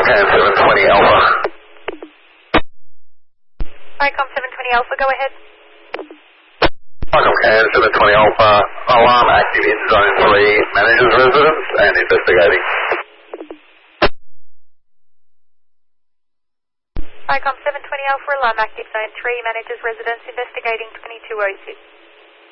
Can 720 Alpha. Icom 720 Alpha, go ahead. Icom Can 720 Alpha. Alarm active in Zone 3 manager's residence and investigating. Icom 720 Alpha, alarm active, Zone 3 manager's residence, investigating 2206.